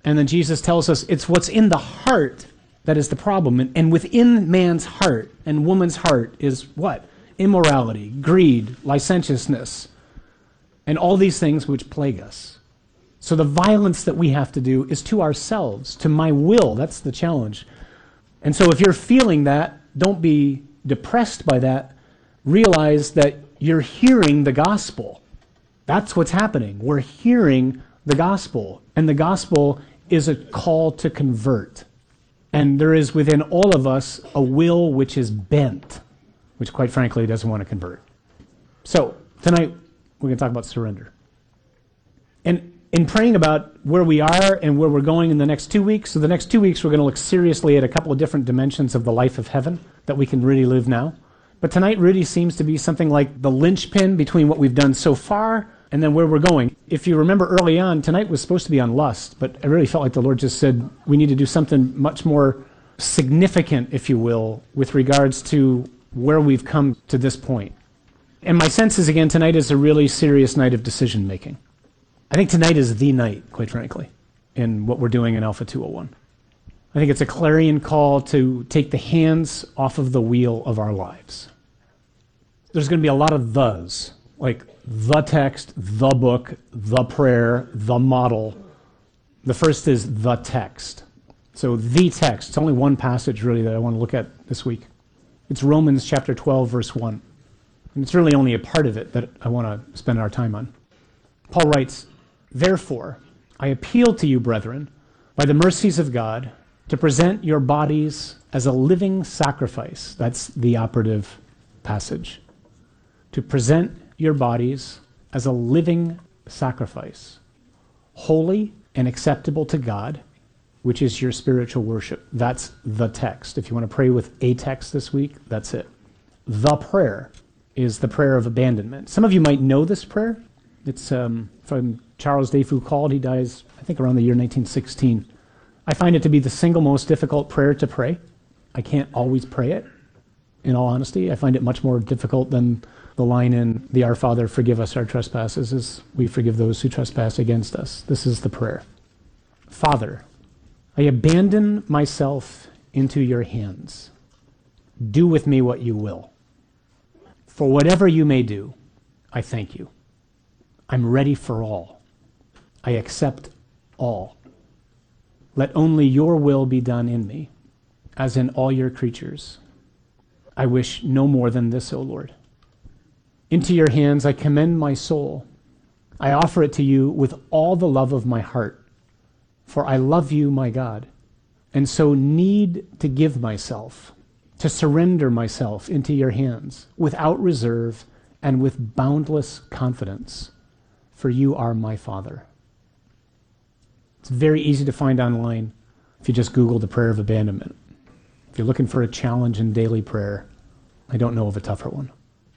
And then Jesus tells us it's what's in the heart that is the problem. And within man's heart and woman's heart is what? Immorality, greed, licentiousness, and all these things which plague us. So the violence that we have to do is to ourselves, to my will. That's the challenge. And so if you're feeling that, don't be depressed by that. Realize that you're hearing the gospel. That's what's happening. We're hearing the gospel. And the gospel is a call to convert. And there is within all of us a will which is bent, which quite frankly doesn't want to convert. So tonight we're going to talk about surrender. And in praying about where we are and where we're going in the next 2 weeks, so the next 2 weeks we're going to look seriously at a couple of different dimensions of the life of heaven that we can really live now. But tonight really seems to be something like the linchpin between what we've done so far and then where we're going. If you remember early on, tonight was supposed to be on lust, but I really felt like the Lord just said we need to do something much more significant, if you will, with regards to where we've come to this point. And my sense is, again, tonight is a really serious night of decision making. I think tonight is the night, quite frankly, in what we're doing in Alpha 201. I think it's a clarion call to take the hands off of the wheel of our lives. There's going to be a lot of thes, like the text, the book, the prayer, the model. The first is the text. So the text, it's only one passage really that I want to look at this week. It's Romans chapter 12, verse 1. And it's really only a part of it that I want to spend our time on. Paul writes, "Therefore, I appeal to you, brethren, by the mercies of God, to present your bodies as a living sacrifice." That's the operative passage. To present your bodies as a living sacrifice, holy and acceptable to God, which is your spiritual worship. That's the text. If you want to pray with a text this week, that's it. The prayer is the prayer of abandonment. Some of you might know this prayer. It's from Charles de Foucauld. He dies, I think, around the year 1916. I find it to be the single most difficult prayer to pray. I can't always pray it, in all honesty. I find it much more difficult than the line in the Our Father, forgive us our trespasses as we forgive those who trespass against us. This is the prayer. Father, I abandon myself into your hands. Do with me what you will. For whatever you may do, I thank you. I'm ready for all. I accept all. Let only your will be done in me, as in all your creatures. I wish no more than this, O Lord. Into your hands I commend my soul. I offer it to you with all the love of my heart, for I love you, my God, and so need to give myself, to surrender myself into your hands without reserve and with boundless confidence, for you are my Father. It's very easy to find online if you just Google the prayer of abandonment. If you're looking for a challenge in daily prayer, I don't know of a tougher one.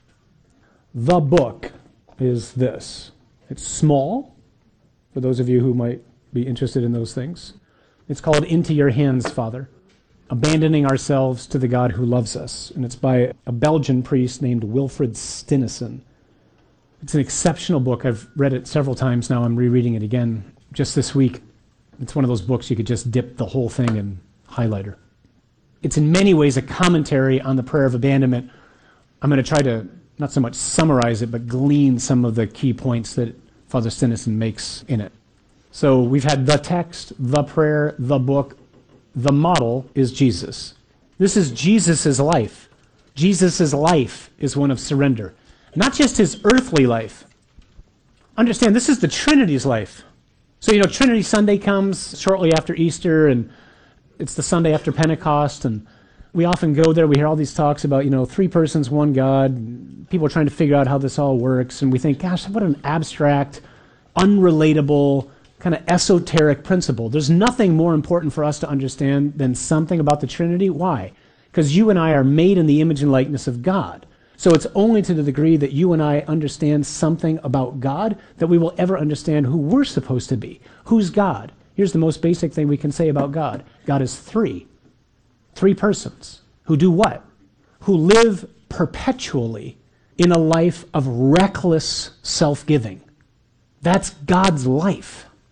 The book is this. It's small, for those of you who might be interested in those things. It's called Into Your Hands, Father, abandoning ourselves to the God who loves us. And it's by a Belgian priest named Wilfred Stinnesen. It's an exceptional book. I've read it several times now. I'm rereading it again just this week. It's one of those books you could just dip the whole thing in highlighter. It's in many ways a commentary on the prayer of abandonment. I'm going to try to not so much summarize it, but glean some of the key points that Father Stinnesen makes in it. So we've had the text, the prayer, the book. The model is Jesus. This is Jesus' life. Jesus' life is one of surrender. Not just his earthly life. Understand, this is the Trinity's life. So, Trinity Sunday comes shortly after Easter, and it's the Sunday after Pentecost, and we often go there, we hear all these talks about, three persons, one God. People are trying to figure out how this all works, and we think, gosh, what an abstract, unrelatable, kind of esoteric principle. There's nothing more important for us to understand than something about the Trinity. Why? Because you and I are made in the image and likeness of God. So it's only to the degree that you and I understand something about God that we will ever understand who we're supposed to be. Who's God? Here's the most basic thing we can say about God. God is three persons who do what? Who live perpetually in a life of reckless self-giving. That's God's life.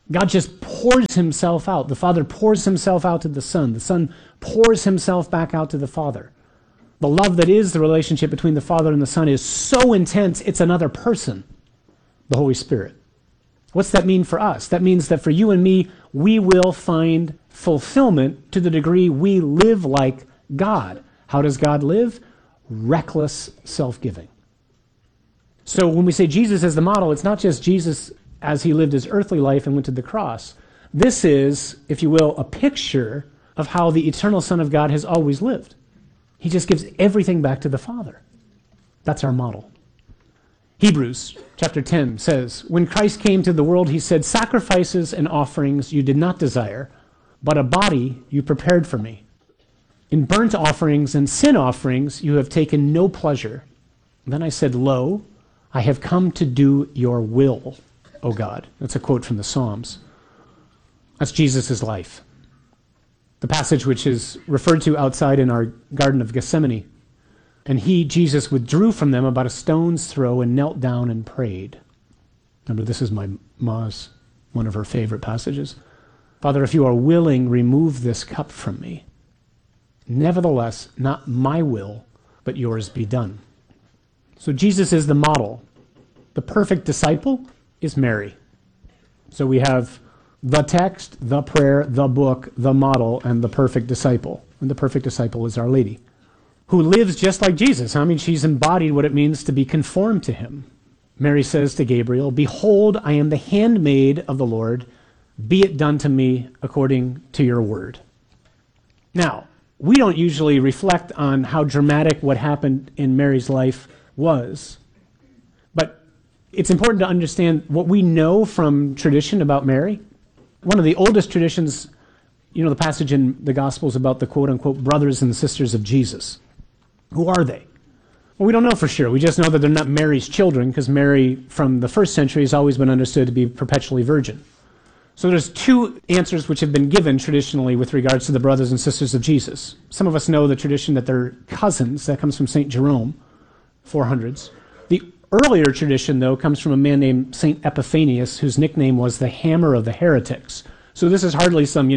God just pours himself out. The Father pours himself out to the Son. The Son pours himself back out to the Father. The love that is the relationship between the Father and the Son is so intense, it's another person, the Holy Spirit. What's that mean for us? That means that for you and me, we will find fulfillment to the degree we live like God. How does God live? Reckless self-giving. So when we say Jesus as the model, it's not just Jesus as he lived his earthly life and went to the cross. This is, if you will, a picture of how the eternal Son of God has always lived. He just gives everything back to the Father. That's our model. Hebrews chapter 10 says, when Christ came to the world, he said, sacrifices and offerings you did not desire, but a body you prepared for me. In burnt offerings and sin offerings you have taken no pleasure. Then I said, lo, I have come to do your will, O God. That's a quote from the Psalms. That's Jesus' life. The passage which is referred to outside in our Garden of Gethsemane. And he, Jesus, withdrew from them about a stone's throw and knelt down and prayed. Remember, this is my ma's, one of her favorite passages. Father, if you are willing, remove this cup from me. Nevertheless, not my will, but yours be done. So Jesus is the model. The perfect disciple is Mary. So we have the text, the prayer, the book, the model, and the perfect disciple. And the perfect disciple is Our Lady, who lives just like Jesus. I mean, she's embodied what it means to be conformed to him. Mary says to Gabriel, behold, I am the handmaid of the Lord. Be it done to me according to your word. Now, we don't usually reflect on how dramatic what happened in Mary's life was. But it's important to understand what we know from tradition about Mary. One of the oldest traditions, you know, the passage in the Gospels about the quote-unquote brothers and sisters of Jesus. Who are they? Well, we don't know for sure. We just know that they're not Mary's children, because Mary, from the first century, has always been understood to be perpetually virgin. So there's two answers which have been given traditionally with regards to the brothers and sisters of Jesus. Some of us know the tradition that they're cousins. That comes from St. Jerome, 400s. The earlier tradition, though, comes from a man named St. Epiphanius, whose nickname was the Hammer of the Heretics. So this is hardly some,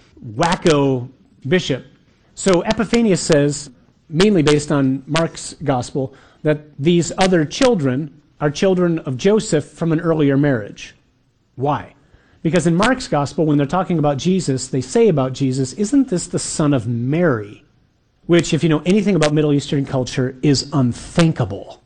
wacko bishop. So Epiphanius says, mainly based on Mark's gospel, that these other children are children of Joseph from an earlier marriage. Why? Because in Mark's gospel, when they're talking about Jesus, they say about Jesus, isn't this the son of Mary? Which, if you know anything about Middle Eastern culture, is unthinkable.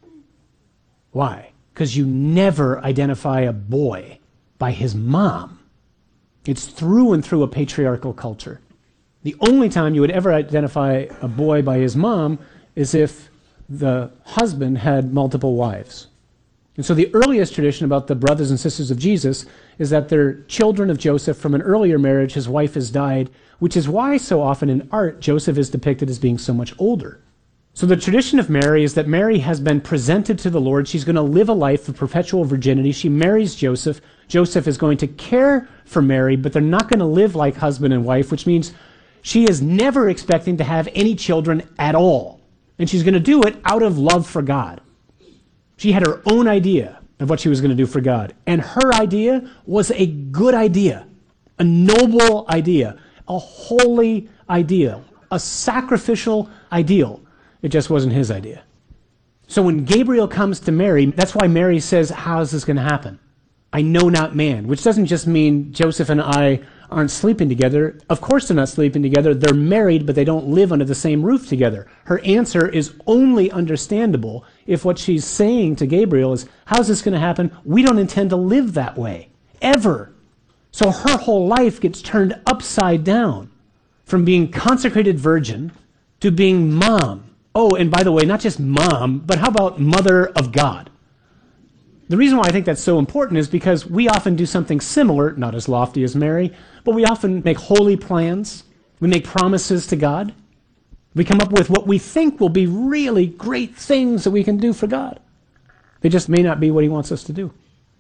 Why? Because you never identify a boy by his mom. It's through and through a patriarchal culture. The only time you would ever identify a boy by his mom is if the husband had multiple wives. And so the earliest tradition about the brothers and sisters of Jesus is that they're children of Joseph from an earlier marriage. His wife has died, which is why so often in art Joseph is depicted as being so much older. So the tradition of Mary is that Mary has been presented to the Lord. She's going to live a life of perpetual virginity. She marries Joseph. Joseph is going to care for Mary, but they're not going to live like husband and wife, which means she is never expecting to have any children at all. And she's going to do it out of love for God. She had her own idea of what she was going to do for God. And her idea was a good idea, a noble idea, a holy ideal, a sacrificial ideal. It just wasn't his idea. So when Gabriel comes to Mary, that's why Mary says, how is this going to happen? I know not man, which doesn't just mean Joseph and I aren't sleeping together. Of course they're not sleeping together. They're married, but they don't live under the same roof together. Her answer is only understandable if what she's saying to Gabriel is, how's this going to happen? We don't intend to live that way, ever. So her whole life gets turned upside down from being consecrated virgin to being mom. Oh, and by the way, not just mom, but how about mother of God? The reason why I think that's so important is because we often do something similar, not as lofty as Mary, but we often make holy plans. We make promises to God. We come up with what we think will be really great things that we can do for God. They just may not be what he wants us to do.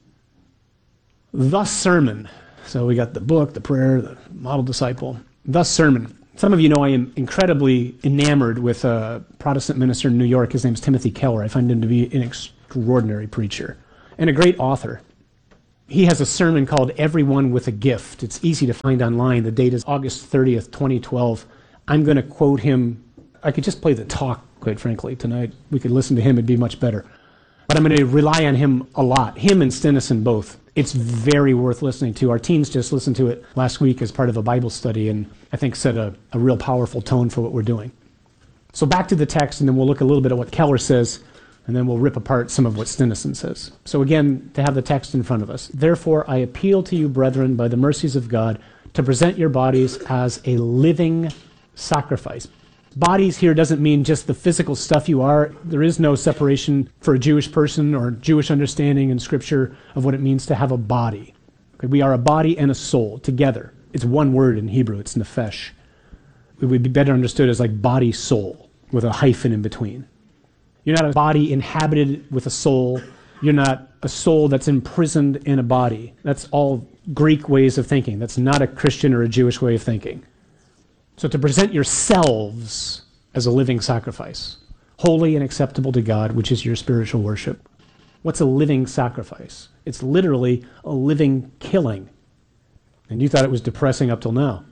The sermon. So we got the book, the prayer, the model disciple. The sermon. Some of you know I am incredibly enamored with a Protestant minister in New York. His name's Timothy Keller. I find him to be an extraordinary preacher and a great author. He has a sermon called Everyone with a Gift. It's easy to find online. The date is August 30th, 2012. I'm going to quote him. I could just play the talk, quite frankly, tonight. We could listen to him. It'd be much better. But I'm going to rely on him a lot, him and Stennison both. It's very worth listening to. Our teens just listened to it last week as part of a Bible study, and I think set a real powerful tone for what we're doing. So back to the text, and then we'll look a little bit at what Keller says, and then we'll rip apart some of what Stennison says. So again, to have the text in front of us. Therefore, I appeal to you, brethren, by the mercies of God, to present your bodies as a living sacrifice. Bodies here doesn't mean just the physical stuff you are. There is no separation for a Jewish person or Jewish understanding in Scripture of what it means to have a body. Okay, we are a body and a soul together. It's one word in Hebrew. It's nephesh. It would be better understood as like body-soul with a hyphen in between. You're not a body inhabited with a soul. You're not a soul that's imprisoned in a body. That's all Greek ways of thinking. That's not a Christian or a Jewish way of thinking. So to present yourselves as a living sacrifice, holy and acceptable to God, which is your spiritual worship. What's a living sacrifice? It's literally a living killing. And you thought it was depressing up till now.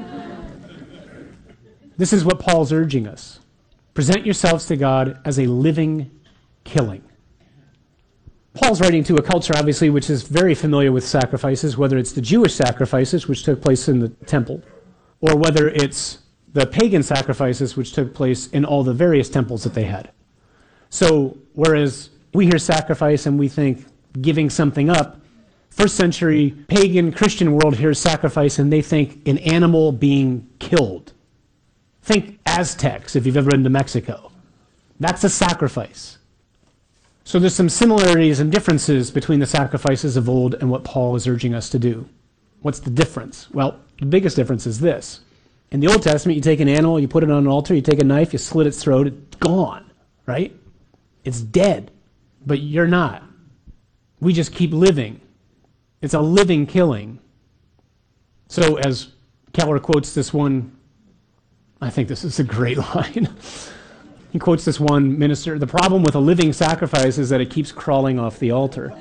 This is what Paul's urging us. Present yourselves to God as a living killing. Paul's writing to a culture, obviously, which is very familiar with sacrifices, whether it's the Jewish sacrifices, which took place in the temple, or whether it's the pagan sacrifices which took place in all the various temples that they had. So, whereas we hear sacrifice and we think giving something up, first century pagan Christian world hears sacrifice and they think an animal being killed. Think Aztecs, if you've ever been to Mexico. That's a sacrifice. So there's some similarities and differences between the sacrifices of old and what Paul is urging us to do. What's the difference? Well, the biggest difference is this. In the Old Testament, you take an animal, you put it on an altar, you take a knife, you slit its throat, it's gone, right? It's dead. But you're not. We just keep living. It's a living killing. So as Keller quotes this one, I think this is a great line. He quotes this one minister, the problem with a living sacrifice is that it keeps crawling off the altar.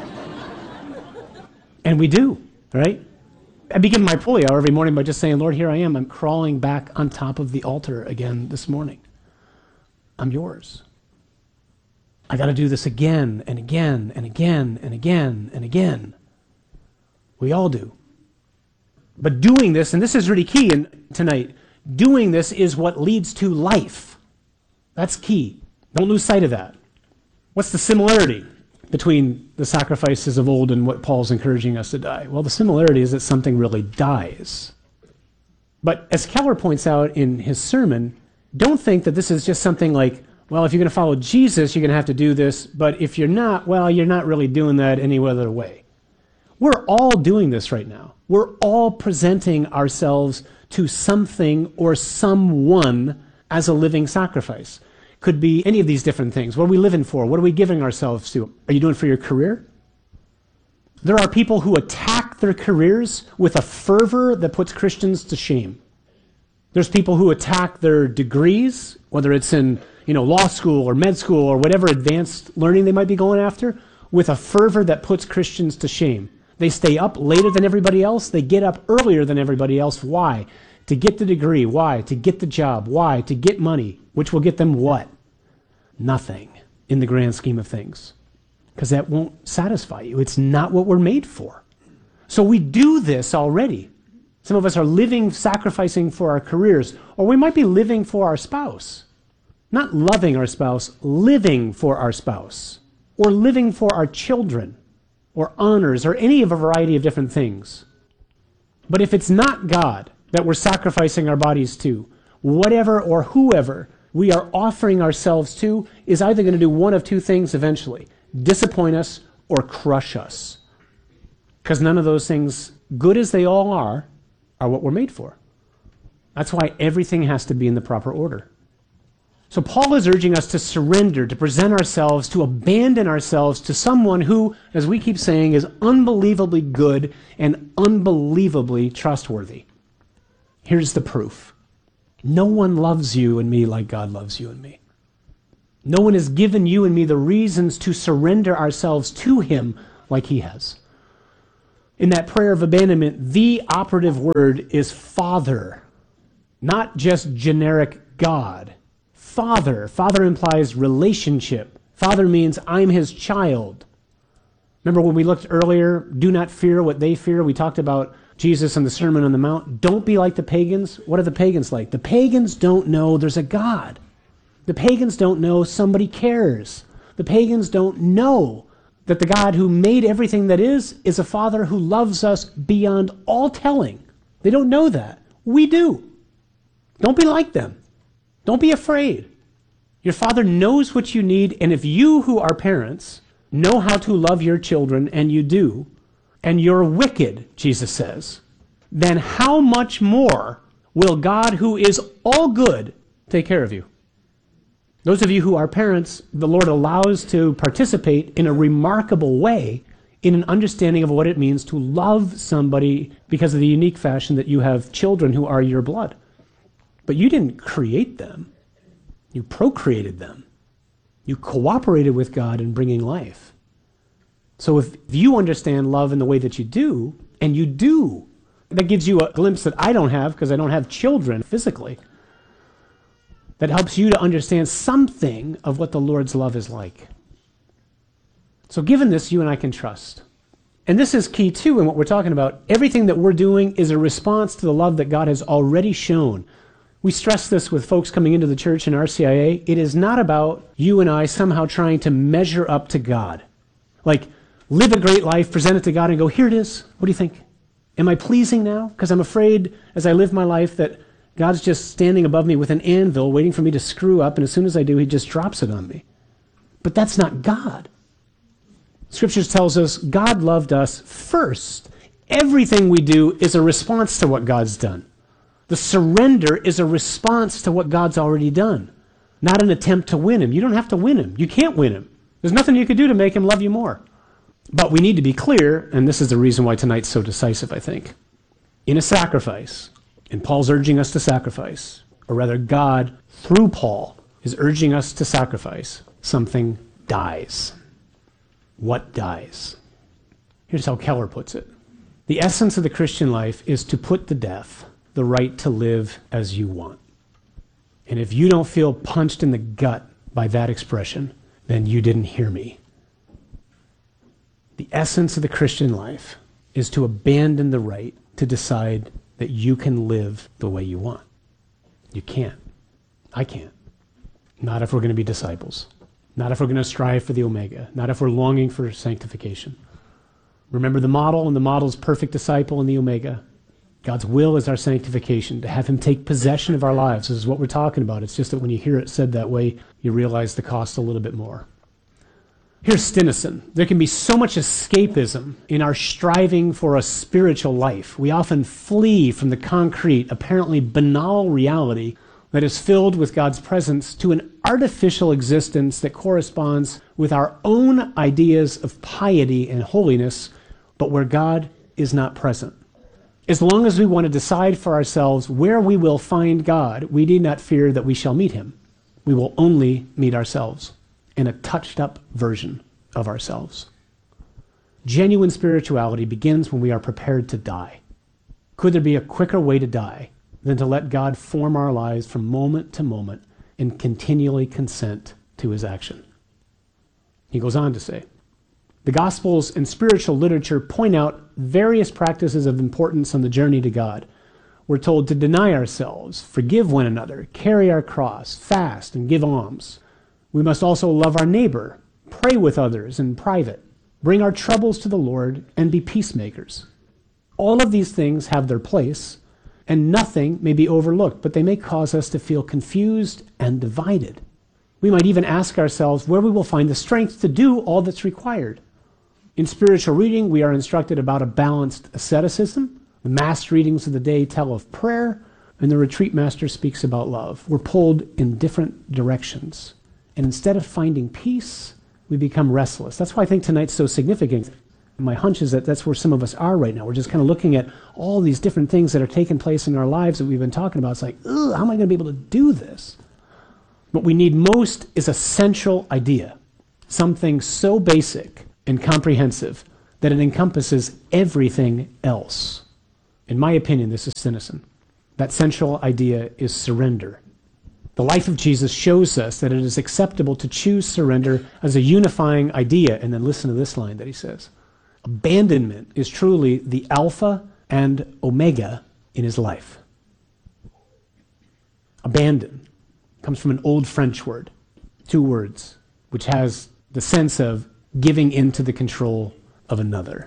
And we do, right? I begin my pulley hour every morning by just saying, Lord, here I am. I'm crawling back on top of the altar again this morning. I'm yours. I got to do this again and again and again and again and again. We all do. But doing this, and this is really key tonight, doing this is what leads to life. That's key. Don't lose sight of that. What's the similarity between the sacrifices of old and what Paul's encouraging us to die? Well, the similarity is that something really dies. But as Keller points out in his sermon, don't think that this is just something like, well, if you're going to follow Jesus, you're going to have to do this, but if you're not, well, you're not really doing that any other way. We're all doing this right now. We're all presenting ourselves to something or someone as a living sacrifice. Could be any of these different things. What are we living for? What are we giving ourselves to? Are you doing it for your career? There are people who attack their careers with a fervor that puts Christians to shame. There's people who attack their degrees, whether it's in law school or med school or whatever advanced learning they might be going after, with a fervor that puts Christians to shame. They stay up later than everybody else. They get up earlier than everybody else. Why? To get the degree. Why? To get the job. Why? To get money, which will get them what? Nothing in the grand scheme of things, because that won't satisfy you. It's not what we're made for. So we do this already. Some of us are living, sacrificing for our careers, or we might be living for our spouse. Not loving our spouse, living for our spouse, or living for our children, or honors, or any of a variety of different things. But if it's not God that we're sacrificing our bodies to, whatever or whoever we are offering ourselves to is either going to do one of two things eventually: disappoint us or crush us. Because none of those things, good as they all are what we're made for. That's why everything has to be in the proper order. So Paul is urging us to surrender, to present ourselves, to abandon ourselves to someone who, as we keep saying, is unbelievably good and unbelievably trustworthy. Here's the proof. No one loves you and me like God loves you and me. No one has given you and me the reasons to surrender ourselves to him like he has. In that prayer of abandonment, the operative word is Father, not just generic God. Father. Father implies relationship. Father means I'm his child. Remember when we looked earlier, do not fear what they fear? We talked about Jesus and the Sermon on the Mount. Don't be like the pagans. What are the pagans like? The pagans don't know there's a God. The pagans don't know somebody cares. The pagans don't know that the God who made everything that is a Father who loves us beyond all telling. They don't know that. We do. Don't be like them. Don't be afraid. Your Father knows what you need, and if you who are parents know how to love your children, and you do, and you're wicked, Jesus says, then how much more will God, who is all good, take care of you? Those of you who are parents, the Lord allows to participate in a remarkable way in an understanding of what it means to love somebody because of the unique fashion that you have children who are your blood. But you didn't create them. You procreated them. You cooperated with God in bringing life. So if you understand love in the way that you do, and you do, that gives you a glimpse that I don't have because I don't have children physically. That helps you to understand something of what the Lord's love is like. So given this, you and I can trust. And this is key too in what we're talking about. Everything that we're doing is a response to the love that God has already shown. We stress this with folks coming into the church in RCIA. It is not about you and I somehow trying to measure up to God. Like, live a great life, present it to God and go, here it is. What do you think? Am I pleasing now? Because I'm afraid as I live my life that God's just standing above me with an anvil waiting for me to screw up, and as soon as I do, he just drops it on me. But that's not God. Scriptures tells us God loved us first. Everything we do is a response to what God's done. The surrender is a response to what God's already done, not an attempt to win him. You don't have to win him. You can't win him. There's nothing you can do to make him love you more. But we need to be clear, and this is the reason why tonight's so decisive, I think. In a sacrifice, and Paul's urging us to sacrifice, or rather God, through Paul, is urging us to sacrifice, something dies. What dies? Here's how Keller puts it. The essence of the Christian life is to put to death the right to live as you want. And if you don't feel punched in the gut by that expression, then you didn't hear me. The essence of the Christian life is to abandon the right to decide that you can live the way you want. You can't. I can't. Not if we're going to be disciples. Not if we're going to strive for the Omega. Not if we're longing for sanctification. Remember the model, and the model's perfect disciple in the Omega. God's will is our sanctification, to have him take possession of our lives. This is what we're talking about. It's just that when you hear it said that way, you realize the cost a little bit more. Here's Stinnison. There can be so much escapism in our striving for a spiritual life. We often flee from the concrete, apparently banal reality that is filled with God's presence to an artificial existence that corresponds with our own ideas of piety and holiness, but where God is not present. As long as we want to decide for ourselves where we will find God, we need not fear that we shall meet him. We will only meet ourselves in a touched-up version of ourselves. Genuine spirituality begins when we are prepared to die. Could there be a quicker way to die than to let God form our lives from moment to moment and continually consent to his action? He goes on to say, the Gospels and spiritual literature point out various practices of importance on the journey to God. We're told to deny ourselves, forgive one another, carry our cross, fast, and give alms. We must also love our neighbor, pray with others in private, bring our troubles to the Lord, and be peacemakers. All of these things have their place, and nothing may be overlooked, but they may cause us to feel confused and divided. We might even ask ourselves where we will find the strength to do all that's required. In spiritual reading, we are instructed about a balanced asceticism. The mass readings of the day tell of prayer, and the retreat master speaks about love. We're pulled in different directions. And instead of finding peace, we become restless. That's why I think tonight's so significant. My hunch is that that's where some of us are right now. We're just kind of looking at all these different things that are taking place in our lives that we've been talking about. It's like, ugh, how am I going to be able to do this? What we need most is a central idea, something so basic and comprehensive that it encompasses everything else. In my opinion, this is cynicism. That central idea is surrender. The life of Jesus shows us that it is acceptable to choose surrender as a unifying idea. And then listen to this line that he says. Abandonment is truly the alpha and omega in his life. Abandon comes from an old French word, 2 words, which has the sense of giving into the control of another.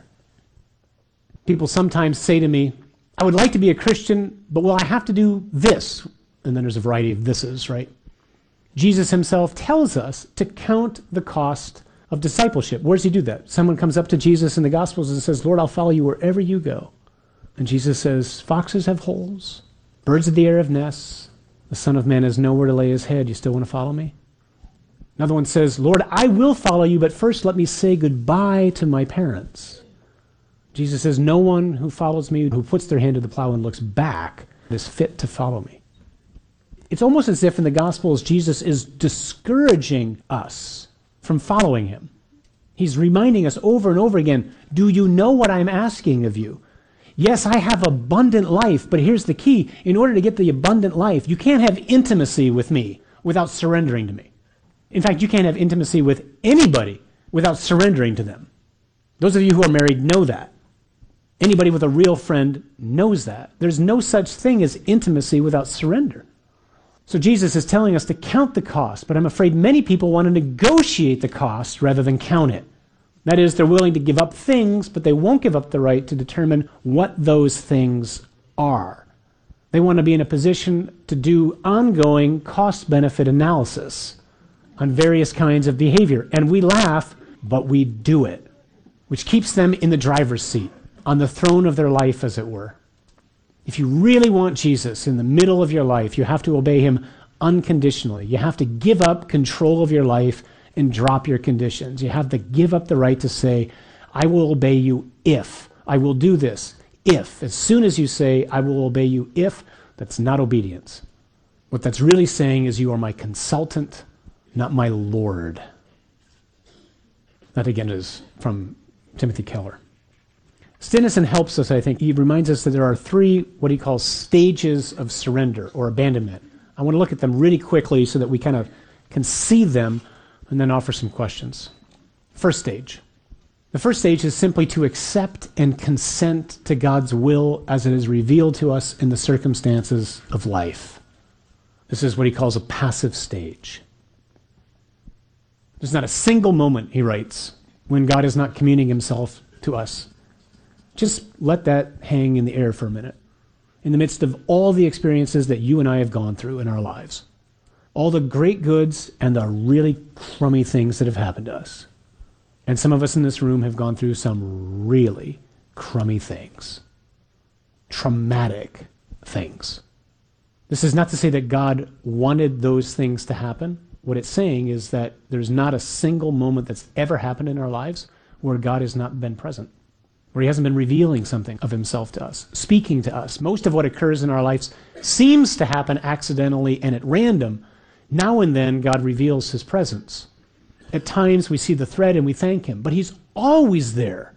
People sometimes say to me, I would like to be a Christian, but will I have to do this? And then there's a variety of thises, right? Jesus himself tells us to count the cost of discipleship. Where does he do that? Someone comes up to Jesus in the Gospels and says, Lord, I'll follow you wherever you go. And Jesus says, foxes have holes, birds of the air have nests, the Son of Man has nowhere to lay his head. You still want to follow me? Another one says, Lord, I will follow you, but first let me say goodbye to my parents. Jesus says, no one who follows me, who puts their hand to the plow and looks back, is fit to follow me. It's almost as if in the Gospels, Jesus is discouraging us from following him. He's reminding us over and over again, do you know what I'm asking of you? Yes, I have abundant life, but here's the key. In order to get the abundant life, you can't have intimacy with me without surrendering to me. In fact, you can't have intimacy with anybody without surrendering to them. Those of you who are married know that. Anybody with a real friend knows that. There's no such thing as intimacy without surrender. So Jesus is telling us to count the cost, but I'm afraid many people want to negotiate the cost rather than count it. That is, they're willing to give up things, but they won't give up the right to determine what those things are. They want to be in a position to do ongoing cost-benefit analysis on various kinds of behavior. And we laugh, but we do it, which keeps them in the driver's seat, on the throne of their life, as it were. If you really want Jesus in the middle of your life, you have to obey him unconditionally. You have to give up control of your life and drop your conditions. You have to give up the right to say, I will obey you if. I will do this if. As soon as you say, I will obey you if, that's not obedience. What that's really saying is you are my consultant, not my Lord. That again is from Timothy Keller. Stinnison helps us, I think. He reminds us that there are 3 what he calls stages of surrender or abandonment. I want to look at them really quickly so that we kind of can see them and then offer some questions. First stage. The first stage is simply to accept and consent to God's will as it is revealed to us in the circumstances of life. This is what he calls a passive stage. There's not a single moment, he writes, when God is not communing himself to us. Just let that hang in the air for a minute. In the midst of all the experiences that you and I have gone through in our lives, all the great goods and the really crummy things that have happened to us. And some of us in this room have gone through some really crummy things, traumatic things. This is not to say that God wanted those things to happen. What it's saying is that there's not a single moment that's ever happened in our lives where God has not been present, where he hasn't been revealing something of himself to us, speaking to us. Most of what occurs in our lives seems to happen accidentally and at random. Now and then, God reveals his presence. At times, we see the threat and we thank him, but he's always there.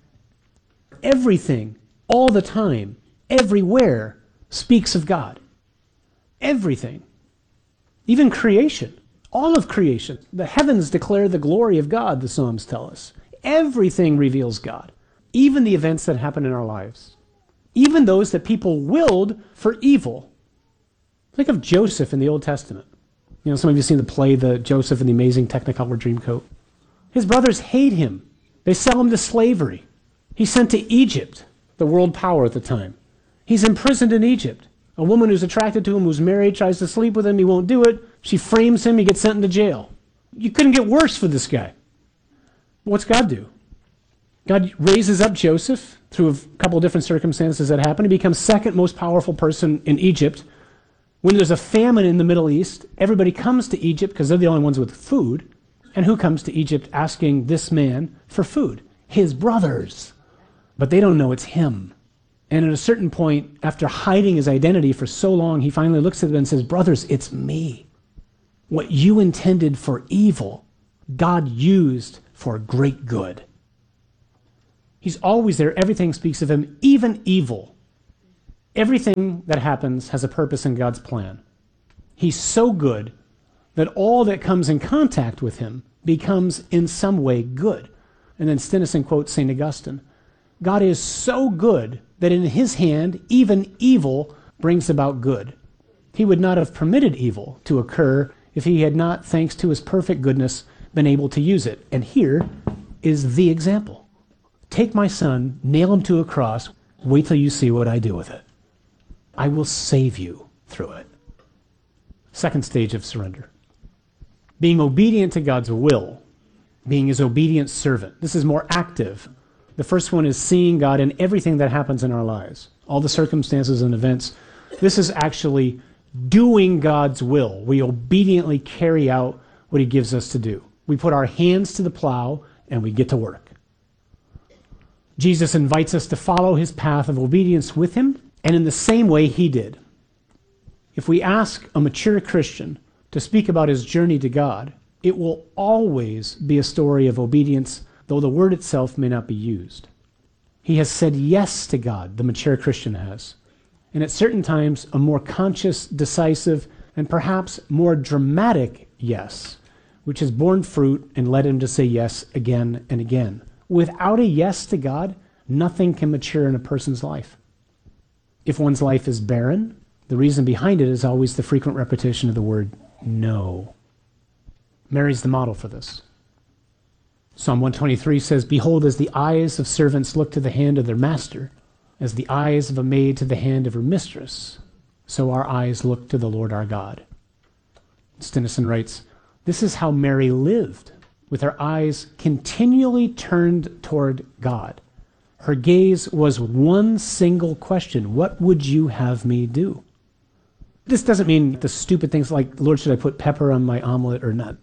Everything, all the time, everywhere, speaks of God. Everything. Even creation. All of creation. The heavens declare the glory of God, the Psalms tell us. Everything reveals God. Even the events that happen in our lives. Even those that people willed for evil. Think of Joseph in the Old Testament. You know, some of you have seen the play, the Joseph and the Amazing Technicolor Dreamcoat. His brothers hate him. They sell him to slavery. He's sent to Egypt, the world power at the time. He's imprisoned in Egypt. A woman who's attracted to him, who's married, tries to sleep with him. He won't do it. She frames him. He gets sent into jail. You couldn't get worse for this guy. What's God do? God raises up Joseph through a couple of different circumstances that happen. He becomes second most powerful person in Egypt. When there's a famine in the Middle East, everybody comes to Egypt because they're the only ones with food. And who comes to Egypt asking this man for food? His brothers. But they don't know it's him. And at a certain point, after hiding his identity for so long, he finally looks at them and says, brothers, it's me. What you intended for evil, God used for great good. He's always there. Everything speaks of him, even evil. Everything that happens has a purpose in God's plan. He's so good that all that comes in contact with him becomes in some way good. And then Stenison quotes St. Augustine. God is so good that in his hand, even evil brings about good. He would not have permitted evil to occur if he had not, thanks to his perfect goodness, been able to use it. And here is the example. Take my son, nail him to a cross, wait till you see what I do with it. I will save you through it. Second stage of surrender. Being obedient to God's will, being his obedient servant. This is more active. The first one is seeing God in everything that happens in our lives, all the circumstances and events. This is actually doing God's will. We obediently carry out what he gives us to do. We put our hands to the plow and we get to work. Jesus invites us to follow his path of obedience with him, and in the same way he did. If we ask a mature Christian to speak about his journey to God, it will always be a story of obedience, though the word itself may not be used. He has said yes to God, the mature Christian has. And at certain times, a more conscious, decisive, and perhaps more dramatic yes, which has borne fruit and led him to say yes again and again. Without a yes to God, nothing can mature in a person's life. If one's life is barren, the reason behind it is always the frequent repetition of the word no. Mary's the model for this. Psalm 123 says, "Behold, as the eyes of servants look to the hand of their master, as the eyes of a maid to the hand of her mistress, so our eyes look to the Lord our God." Stenison writes, "This is how Mary lived, with her eyes continually turned toward God. Her gaze was one single question: what would you have me do?" This doesn't mean the stupid things like, "Lord, should I put pepper on my omelet or not?"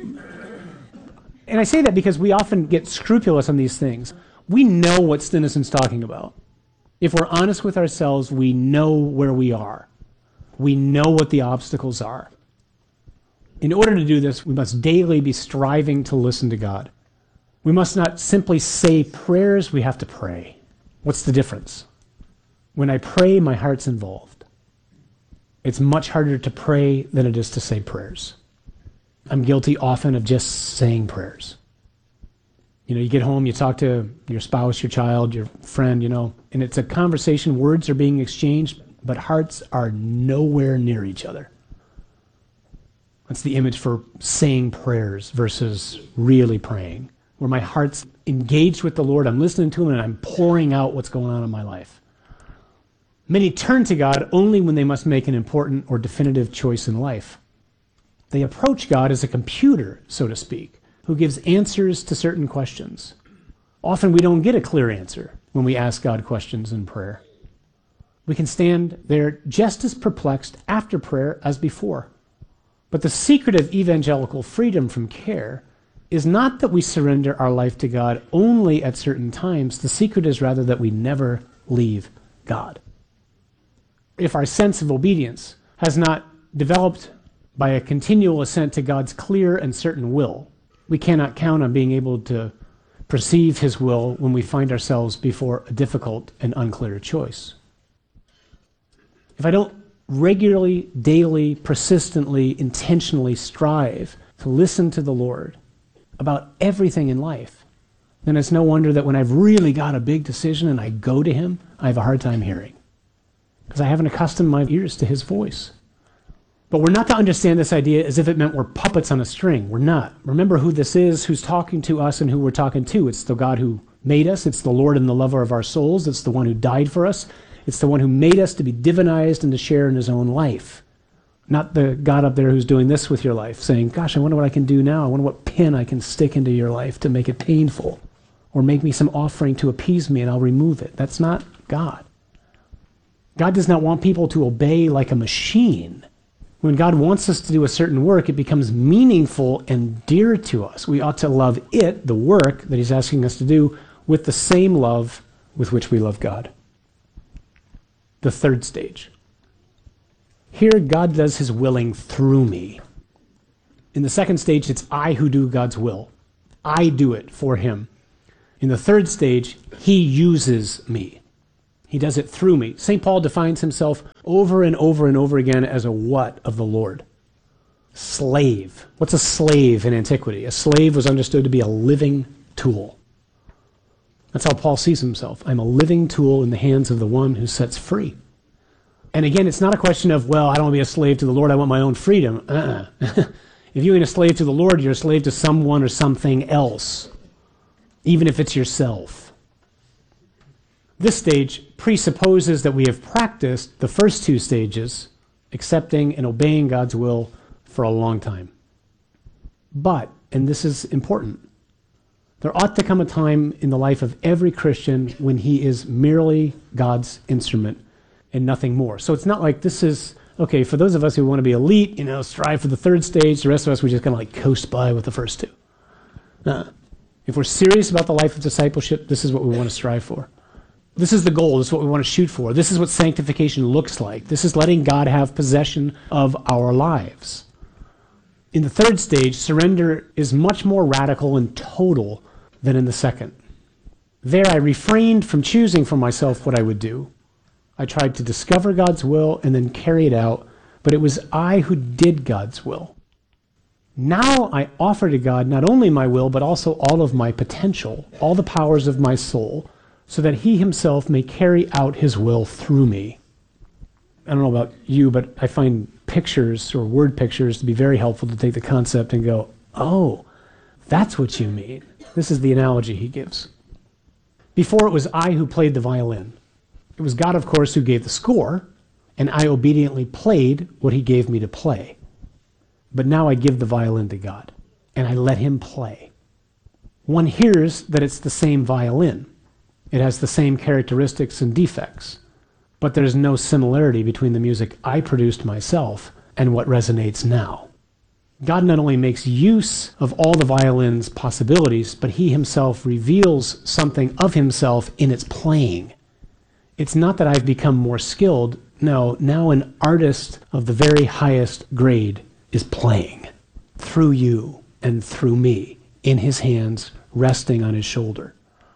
And I say that because we often get scrupulous on these things. We know what Stenison's talking about. If we're honest with ourselves, we know where we are. We know what the obstacles are. In order to do this, we must daily be striving to listen to God. We must not simply say prayers, we have to pray. What's the difference? When I pray, my heart's involved. It's much harder to pray than it is to say prayers. I'm guilty often of just saying prayers. You get home, you talk to your spouse, your child, your friend, and it's a conversation, words are being exchanged, but hearts are nowhere near each other. That's the image for saying prayers versus really praying, where my heart's engaged with the Lord, I'm listening to him, and I'm pouring out what's going on in my life. Many turn to God only when they must make an important or definitive choice in life. They approach God as a computer, so to speak, who gives answers to certain questions. Often we don't get a clear answer when we ask God questions in prayer. We can stand there just as perplexed after prayer as before. But the secret of evangelical freedom from care is not that we surrender our life to God only at certain times. The secret is rather that we never leave God. If our sense of obedience has not developed by a continual assent to God's clear and certain will, we cannot count on being able to perceive his will when we find ourselves before a difficult and unclear choice. If I don't regularly, daily, persistently, intentionally strive to listen to the Lord about everything in life, then it's no wonder that when I've really got a big decision and I go to him, I have a hard time hearing, because I haven't accustomed my ears to his voice. But we're not to understand this idea as if it meant we're puppets on a string. We're not. Remember who this is, who's talking to us and who we're talking to. It's the God who made us. It's the Lord and the lover of our souls. It's the one who died for us. It's the one who made us to be divinized and to share in his own life. Not the God up there who's doing this with your life, saying, gosh, I wonder what I can do now. I wonder what pin I can stick into your life to make it painful, or make me some offering to appease me and I'll remove it. That's not God. God does not want people to obey like a machine. When God wants us to do a certain work, it becomes meaningful and dear to us. We ought to love it, the work that he's asking us to do, with the same love with which we love God. The third stage. Here, God does his willing through me. In the second stage, it's I who do God's will. I do it for him. In the third stage, he uses me. He does it through me. St. Paul defines himself over and over and over again as a what of the Lord? Slave. What's a slave in antiquity? A slave was understood to be a living tool. That's how Paul sees himself. I'm a living tool in the hands of the one who sets free. And again, it's not a question of, well, I don't want to be a slave to the Lord, I want my own freedom. If you ain't a slave to the Lord, you're a slave to someone or something else, even if it's yourself. This stage presupposes that we have practiced the first two stages, accepting and obeying God's will, for a long time. But, and this is important, there ought to come a time in the life of every Christian when he is merely God's instrument and nothing more. So it's not like this is, okay, for those of us who want to be elite, strive for the third stage, the rest of us, we just kind of like coast by with the first two. If we're serious about the life of discipleship, this is what we want to strive for. This is the goal. This is what we want to shoot for. This is what sanctification looks like. This is letting God have possession of our lives. In the third stage, surrender is much more radical and total than in the second. There I refrained from choosing for myself what I would do. I tried to discover God's will and then carry it out, but it was I who did God's will. Now I offer to God not only my will, but also all of my potential, all the powers of my soul, so that he himself may carry out his will through me. I don't know about you, but I find pictures or word pictures to be very helpful to take the concept and go, oh, that's what you mean. This is the analogy he gives. Before, it was I who played the violin. It was God, of course, who gave the score, and I obediently played what he gave me to play. But now I give the violin to God, and I let him play. One hears that it's the same violin. It has the same characteristics and defects, but there's no similarity between the music I produced myself and what resonates now. God not only makes use of all the violin's possibilities, but he himself reveals something of himself in its playing. It's not that I've become more skilled. No, now an artist of the very highest grade is playing through you and through me, in his hands, resting on his shoulder.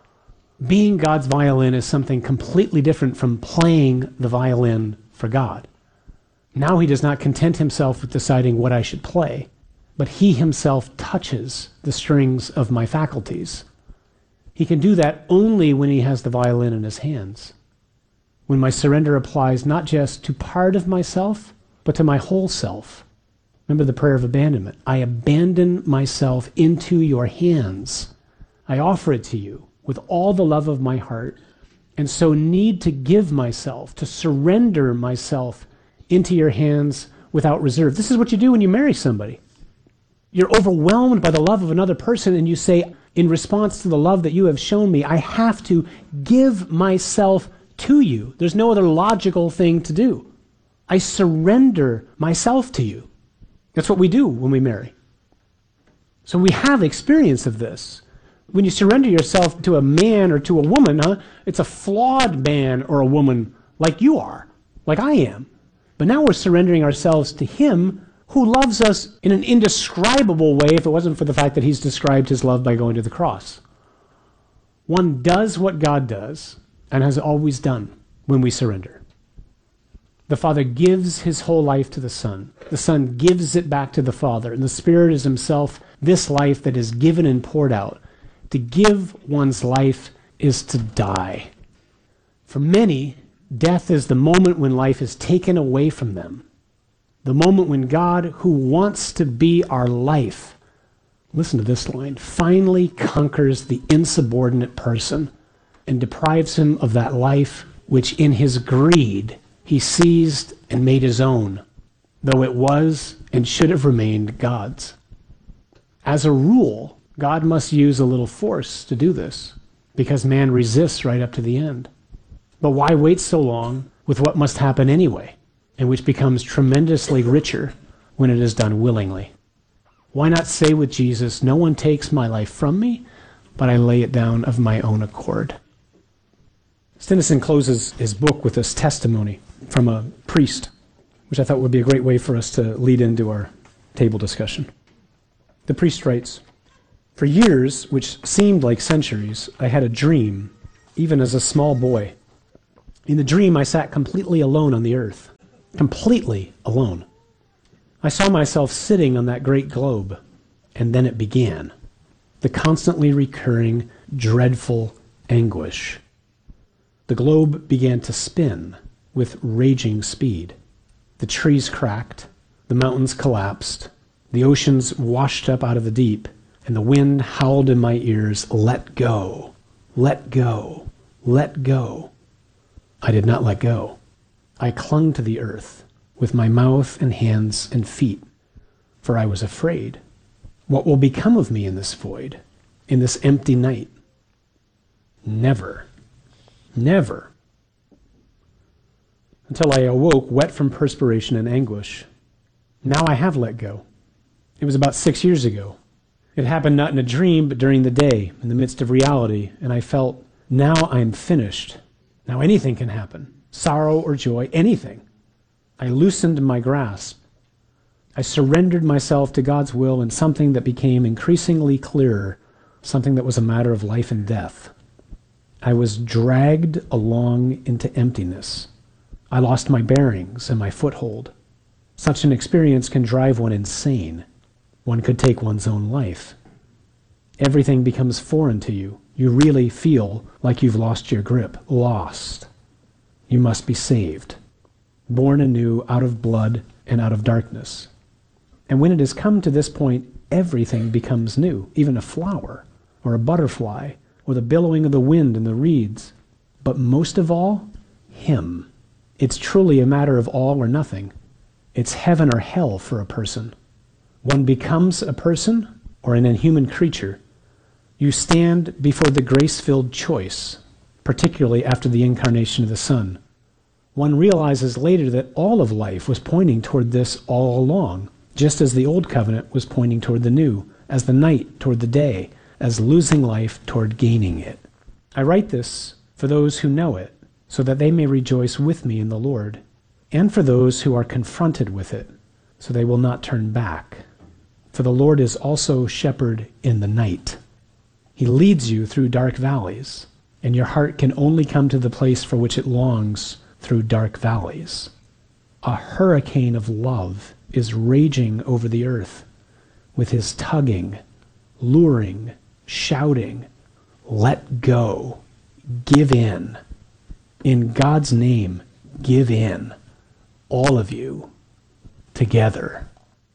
Being God's violin is something completely different from playing the violin for God. Now he does not content himself with deciding what I should play, but he himself touches the strings of my faculties. He can do that only when he has the violin in his hands. When my surrender applies not just to part of myself, but to my whole self. Remember the prayer of abandonment. I abandon myself into your hands. I offer it to you with all the love of my heart, and so need to give myself, to surrender myself into your hands without reserve. This is what you do when you marry somebody. You're overwhelmed by the love of another person, and you say, in response to the love that you have shown me, I have to give myself to you. There's no other logical thing to do. I surrender myself to you. That's what we do when we marry. So we have experience of this. When you surrender yourself to a man or to a woman, it's a flawed man or a woman like you are, like I am. But now we're surrendering ourselves to him who loves us in an indescribable way if it wasn't for the fact that he's described his love by going to the cross. One does what God does and has always done when we surrender. The Father gives his whole life to the Son. The Son gives it back to the Father. And the Spirit is himself this life that is given and poured out. To give one's life is to die. For many, death is the moment when life is taken away from them. The moment when God, who wants to be our life, listen to this line, finally conquers the insubordinate person and deprives him of that life which in his greed he seized and made his own, though it was and should have remained God's. As a rule, God must use a little force to do this, because man resists right up to the end. But why wait so long with what must happen anyway, and which becomes tremendously richer when it is done willingly? Why not say with Jesus, no one takes my life from me, but I lay it down of my own accord? Stenison closes his book with this testimony from a priest, which I thought would be a great way for us to lead into our table discussion. The priest writes, For years, which seemed like centuries, I had a dream, even as a small boy. In the dream, I sat completely alone on the earth. Completely alone. I saw myself sitting on that great globe, and then it began. The constantly recurring, dreadful anguish. The globe began to spin with raging speed. The trees cracked, the mountains collapsed, the oceans washed up out of the deep, and the wind howled in my ears, "Let go, let go, let go." I did not let go. I clung to the earth with my mouth and hands and feet, for I was afraid. What will become of me in this void, in this empty night? Never, never. Until I awoke, wet from perspiration and anguish. Now I have let go. It was about 6 years ago. It happened not in a dream, but during the day, in the midst of reality, and I felt, now I am finished. Now anything can happen, sorrow or joy, anything. I loosened my grasp. I surrendered myself to God's will in something that became increasingly clearer, something that was a matter of life and death. I was dragged along into emptiness. I lost my bearings and my foothold. Such an experience can drive one insane. One could take one's own life. Everything becomes foreign to you. You really feel like you've lost your grip. Lost. You must be saved. Born anew out of blood and out of darkness. And when it has come to this point, everything becomes new. Even a flower, or a butterfly, or the billowing of the wind in the reeds. But most of all, Him. It's truly a matter of all or nothing. It's heaven or hell for a person. One becomes a person or an inhuman creature. You stand before the grace-filled choice, particularly after the incarnation of the Son. One realizes later that all of life was pointing toward this all along, just as the old covenant was pointing toward the new, as the night toward the day, as losing life toward gaining it. I write this for those who know it, so that they may rejoice with me in the Lord, and for those who are confronted with it, so they will not turn back. For the Lord is also shepherd in the night. He leads you through dark valleys, and your heart can only come to the place for which it longs through dark valleys. A hurricane of love is raging over the earth, with His tugging, luring, shouting, "Let go, give in. In God's name, give in, all of you, together."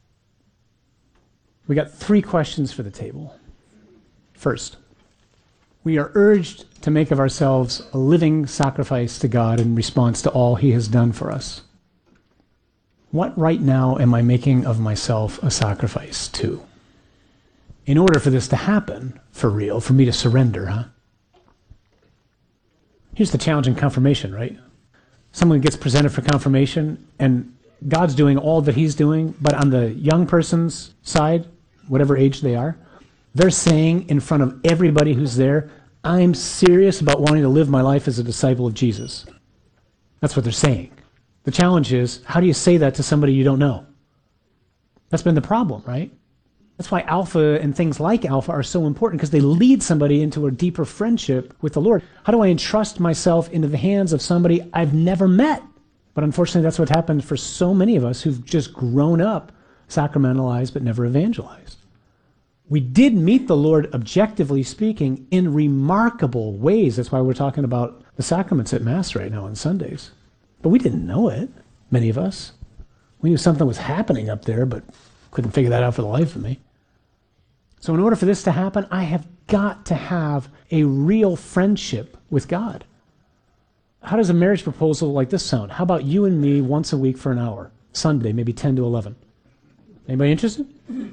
We got 3 questions for the table. First, we are urged to make of ourselves a living sacrifice to God in response to all He has done for us. What right now am I making of myself a sacrifice to? In order for this to happen, for real, for me to surrender, Here's the challenge in confirmation, right? Someone gets presented for confirmation, and God's doing all that He's doing, but on the young person's side, whatever age they are, they're saying in front of everybody who's there, "I'm serious about wanting to live my life as a disciple of Jesus." That's what they're saying. The challenge is, how do you say that to somebody you don't know? That's been the problem, right? That's why Alpha and things like Alpha are so important, because they lead somebody into a deeper friendship with the Lord. How do I entrust myself into the hands of somebody I've never met? But unfortunately, that's what happened for so many of us who've just grown up sacramentalized but never evangelized. We did meet the Lord, objectively speaking, in remarkable ways. That's why we're talking about the sacraments at Mass right now on Sundays. But we didn't know it, many of us. We knew something was happening up there, but couldn't figure that out for the life of me. So in order for this to happen, I have got to have a real friendship with God. How does a marriage proposal like this sound? How about you and me once a week for an hour? Sunday, maybe 10 to 11. Anybody interested?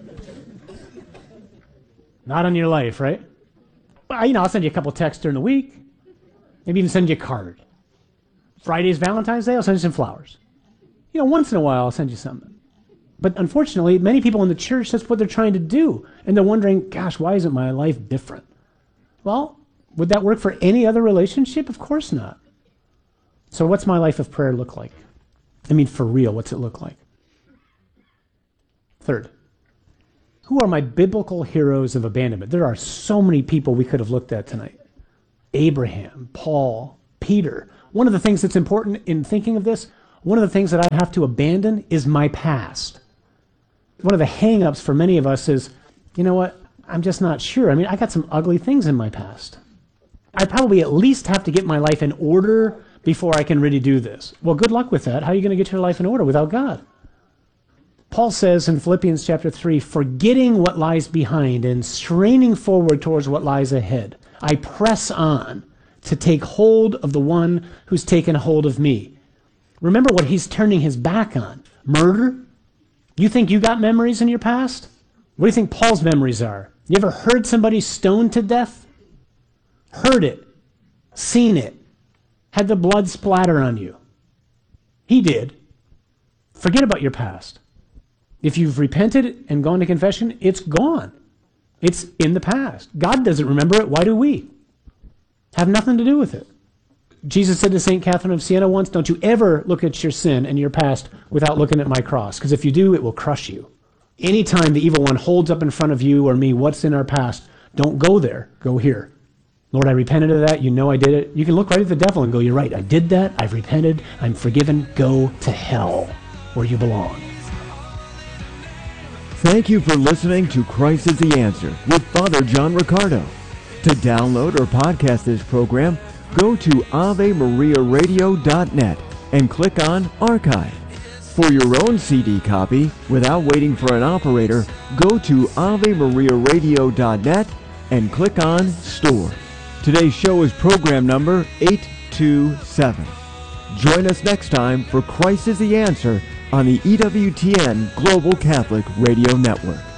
Not on your life, right? Well, I'll send you a couple texts during the week. Maybe even send you a card. Friday's Valentine's Day, I'll send you some flowers. Once in a while, I'll send you something. But unfortunately, many people in the church, that's what they're trying to do. And they're wondering, gosh, why isn't my life different? Well, would that work for any other relationship? Of course not. So what's my life of prayer look like? I mean, for real, what's it look like? Third, Who are my biblical heroes of abandonment? There are so many people we could have looked at tonight. Abraham, Paul, Peter. One of the things that's important in thinking of this, one of the things that I have to abandon is my past. One of the hang-ups for many of us is, you know what, I'm just not sure. I mean, I got some ugly things in my past. I probably at least have to get my life in order before I can really do this. Well, good luck with that. How are you going to get your life in order without God? Paul says in Philippians chapter 3, forgetting what lies behind and straining forward towards what lies ahead, I press on to take hold of the one who's taken hold of me. Remember what he's turning his back on. Murder? You think you got memories in your past? What do you think Paul's memories are? You ever heard somebody stoned to death? Heard it. Seen it. Had the blood splatter on you. He did. Forget about your past. If you've repented and gone to confession, it's gone. It's in the past. God doesn't remember it. Why do we? Have nothing to do with it. Jesus said to St. Catherine of Siena once, don't you ever look at your sin and your past without looking at my cross, because if you do, it will crush you. Anytime the evil one holds up in front of you or me what's in our past, don't go there. Go here. Lord, I repented of that. You know I did it. You can look right at the devil and go, you're right. I did that. I've repented. I'm forgiven. Go to hell where you belong. Thank you for listening to Christ is the Answer with Father John Riccardo. To download or podcast this program, go to AveMariaRadio.net and click on Archive. For your own CD copy, without waiting for an operator, go to AveMariaRadio.net and click on Store. Today's show is program number 827. Join us next time for Christ is the Answer on the EWTN Global Catholic Radio Network.